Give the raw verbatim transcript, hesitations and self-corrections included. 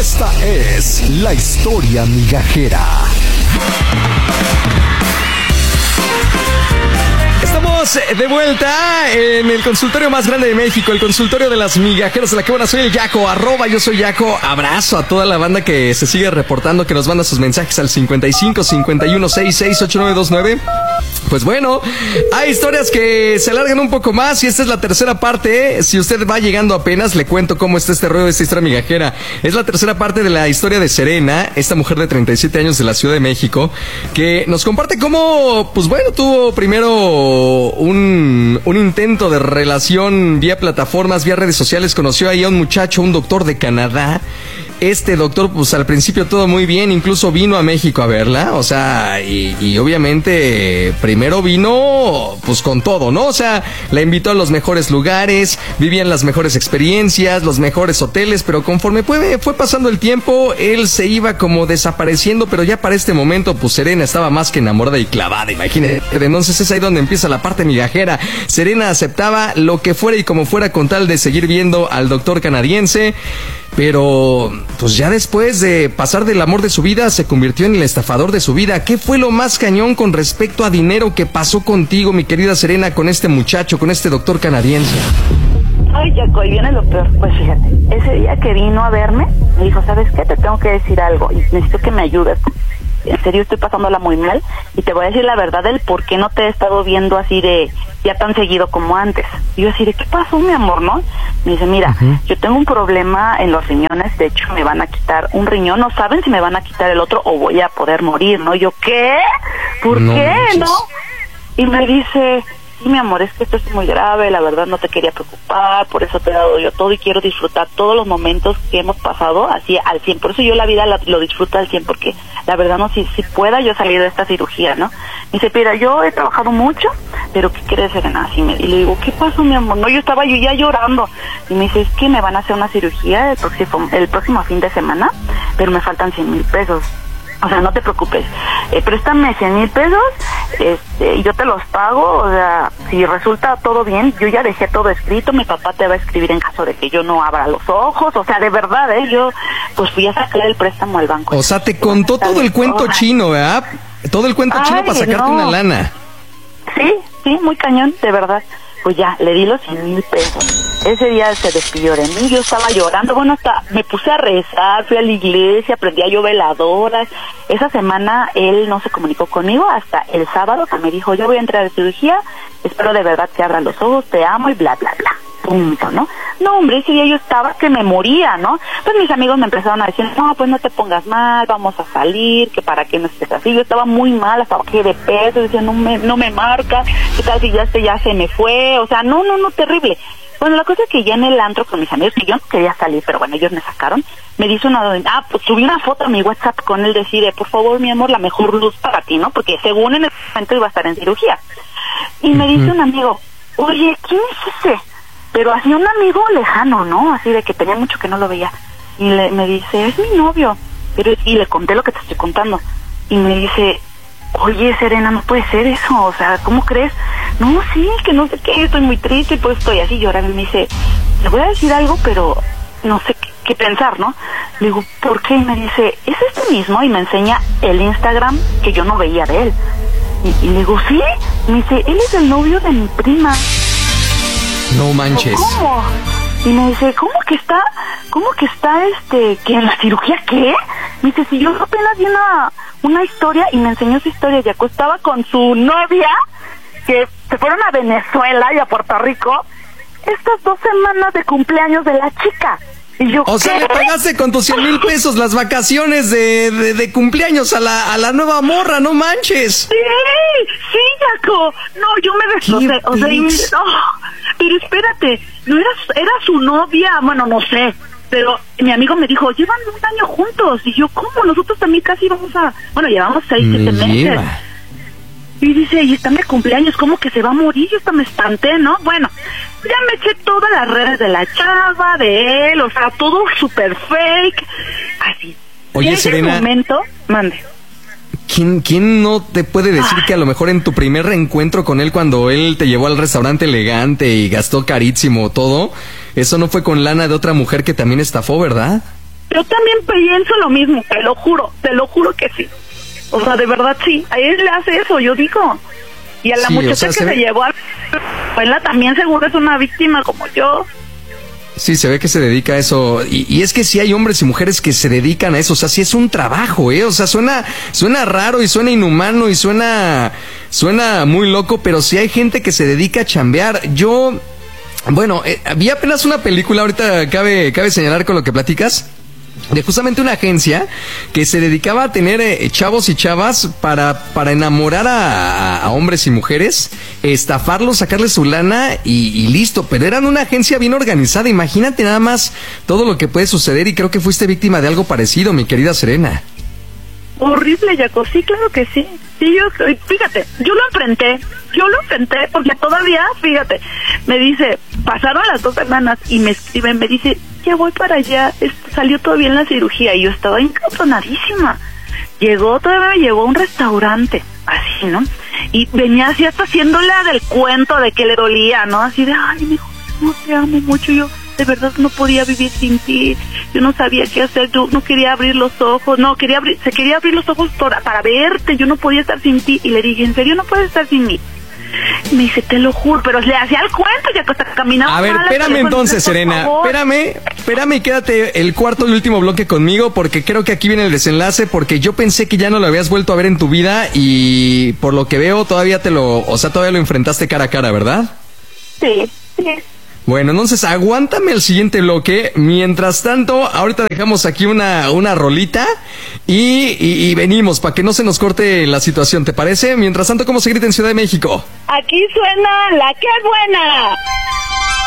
Esta es la historia migajera. Estamos de vuelta en el consultorio más grande de México, el consultorio de las migajeras de la que buena. Soy el Yaco, arroba yo soy Yaco. Abrazo a toda la banda que se sigue reportando, que nos manda sus mensajes al cincuenta y cinco, cincuenta y uno, sesenta y seis, ochenta y nueve veintinueve. Pues bueno, hay historias que se alargan un poco más y esta es la tercera parte. Si usted va llegando apenas, le cuento cómo está este rollo de esta historia migajera. Es la tercera parte de la historia de Serena, esta mujer de treinta y siete años de la Ciudad de México, que nos comparte cómo, pues bueno, tuvo primero un, un intento de relación vía plataformas, vía redes sociales. Conoció ahí a un muchacho, un doctor de Canadá. Este doctor, pues al principio todo muy bien, incluso vino a México a verla, o sea, y, y obviamente primero vino pues con todo, ¿no? O sea, la invitó a los mejores lugares, vivían las mejores experiencias, los mejores hoteles, pero conforme fue, fue pasando el tiempo, él se iba como desapareciendo, pero ya para este momento, pues Serena estaba más que enamorada y clavada, imagínate. Entonces es ahí donde empieza la parte migajera. Serena aceptaba lo que fuera y como fuera con tal de seguir viendo al doctor canadiense. Pero, pues ya después de pasar del amor de su vida, se convirtió en el estafador de su vida. ¿Qué fue lo más cañón con respecto a dinero que pasó contigo, mi querida Serena, con este muchacho, con este doctor canadiense? Ay, Jaco, y viene lo peor. Pues fíjate, ese día que vino a verme, me dijo, ¿sabes qué? Te tengo que decir algo y necesito que me ayudes. En serio, estoy pasándola muy mal y te voy a decir la verdad del por qué no te he estado viendo así de ya tan seguido como antes. Y yo así de, ¿qué pasó, mi amor, no? Me dice, mira, uh-huh. yo tengo un problema en los riñones, de hecho me van a quitar un riñón, no saben si me van a quitar el otro o voy a poder morir, ¿no? Yo, ¿qué? ¿Por no, qué, no? Y me dice, sí, mi amor, es que esto es muy grave, la verdad no te quería preocupar, por eso te he dado yo todo y quiero disfrutar todos los momentos que hemos pasado así al cien, por eso yo la vida la, lo disfruto al cien, porque la verdad no, si, si pueda yo salir de esta cirugía, ¿no? Me dice, mira, yo he trabajado mucho, pero ¿qué quieres, Serena? Así me, y le digo, ¿qué pasó, mi amor? No, yo estaba yo ya llorando, y me dice, es que me van a hacer una cirugía el próximo, el próximo fin de semana, pero me faltan cien mil pesos. O sea, no te preocupes, eh, préstame cien mil pesos este, y yo te los pago. O sea, si resulta todo bien, yo ya dejé todo escrito, mi papá te va a escribir en caso de que yo no abra los ojos. O sea, de verdad, ¿eh? Yo pues fui a sacar el préstamo al banco. O sea, te contó todo el cuento chino, ¿verdad? Todo el cuento Ay, chino para sacarte no. una lana. Sí, sí, muy cañón, de verdad. Pues ya, le di los cien mil pesos. Ese día se despidió de mí, yo estaba llorando, bueno, hasta me puse a rezar, fui a la iglesia, prendí a yo veladoras. Esa semana él no se comunicó conmigo hasta el sábado que me dijo, yo voy a entrar a cirugía, espero de verdad que abran los ojos, te amo y bla, bla, bla. Punto, ¿no? No, hombre, ese día yo estaba que me moría, ¿no? Pues mis amigos me empezaron a decir, no, pues no te pongas mal, vamos a salir, que para qué no estés así. Yo estaba muy mal, hasta bajé de peso, decía, no me, no me marca, qué tal si ya este ya se me fue, o sea, no, no, no, terrible. Bueno, la cosa es que ya en el antro con mis amigos, que yo no quería salir, pero bueno, ellos me sacaron, me dice una, ah, pues subí una foto a mi WhatsApp con él, decide, por favor, mi amor, la mejor luz para ti, ¿no? Porque según en ese momento iba a estar en cirugía. Y me dice un amigo, oye, ¿quién es ese? Pero así un amigo lejano, ¿no? Así de que tenía mucho que no lo veía. Y le, me dice, es mi novio. Pero y le conté lo que te estoy contando. Y me dice, oye, Serena, no puede ser eso. O sea, ¿cómo crees? No, sí, que no sé qué, estoy muy triste. Pues estoy así llorando. Y me dice, le voy a decir algo, pero no sé qué, qué pensar, ¿no? Le digo, ¿por qué? Y me dice, ¿es este mismo? Y me enseña el Instagram que yo no veía de él. Y, y le digo, ¿sí? Y me dice, él es el novio de mi prima. No manches. ¿Cómo? Y me dice, ¿cómo que está? ¿Cómo que está este? ¿Que en la cirugía qué? Me dice, si yo apenas vi una, una historia y me enseñó su historia, ya estaba con su novia, que se fueron a Venezuela y a Puerto Rico, estas dos semanas de cumpleaños de la chica. Y yo, o sea, ¿qué? Le pagaste con tus cien mil pesos las vacaciones de, de, de cumpleaños a la, a la nueva morra, no manches. Sí, sí, Jaco. No, yo me destrocé. O sea, y me, oh, pero espérate, no era, era su novia, bueno, no sé. Pero mi amigo me dijo, llevan un año juntos. Y yo, ¿cómo? Nosotros también casi vamos a... Bueno, llevamos seis, siete meses. Y dice, y están de cumpleaños, ¿cómo que se va a morir? Yo hasta me espanté, ¿no? Bueno, ya me eché todas las redes de la chava, de él, o sea, todo súper fake. Así. Oye, en Serena, ese momento, mande. ¿Quién, ¿Quién no te puede decir Ay. que a lo mejor en tu primer reencuentro con él, cuando él te llevó al restaurante elegante y gastó carísimo todo, eso no fue con lana de otra mujer que también estafó, ¿verdad? Yo también pienso lo mismo, te lo juro, te lo juro que sí. O sea, de verdad sí, a él le hace eso, yo digo. Y a la sí, muchacha o sea, que se, se ve... llevó a la también seguro es una víctima como yo. Sí, se ve que se dedica a eso. Y, y es que sí hay hombres y mujeres que se dedican a eso. O sea, sí es un trabajo, ¿eh? O sea, suena, suena raro y suena inhumano y suena, suena muy loco, pero sí hay gente que se dedica a chambear. Yo, bueno, eh, vi apenas una película, ahorita cabe, cabe señalar con lo que platicas, de justamente una agencia que se dedicaba a tener eh, chavos y chavas para, para enamorar a, a, a hombres y mujeres, estafarlos, sacarles su lana y, y listo. Pero eran una agencia bien organizada. Imagínate nada más todo lo que puede suceder, y creo que fuiste víctima de algo parecido, mi querida Serena. Horrible, Jaco, sí, claro que sí. Sí, yo, fíjate, yo lo enfrenté, yo lo enfrenté porque todavía, fíjate, me dice, pasaron las dos semanas y me escriben, me dice, ya voy para allá, salió todo bien la cirugía, y yo estaba encabronadísima. Llegó, todavía me llevó a un restaurante, así, ¿no? Y venía así hasta haciéndole del cuento de que le dolía, ¿no? Así de, ay, mi hijo, no te amo mucho, yo de verdad no podía vivir sin ti, yo no sabía qué hacer, yo no quería abrir los ojos, no, quería abrir, se quería abrir los ojos para, para verte, yo no podía estar sin ti. Y le dije, ¿en serio no puedes estar sin mí? Y me dice, te lo juro, pero le hacía el cuento, ya que hasta caminaba. A ver, espérame entonces, Serena, espérame, espérame y quédate el cuarto y último bloque conmigo, porque creo que aquí viene el desenlace, porque yo pensé que ya no lo habías vuelto a ver en tu vida y por lo que veo todavía te lo, o sea, todavía lo enfrentaste cara a cara, ¿verdad? Sí, sí. Bueno, entonces aguántame el siguiente bloque. Mientras tanto, ahorita dejamos aquí una, una rolita y, y, y venimos para que no se nos corte la situación, ¿te parece? Mientras tanto, ¿cómo se grita en Ciudad de México? Aquí suena la que es buena.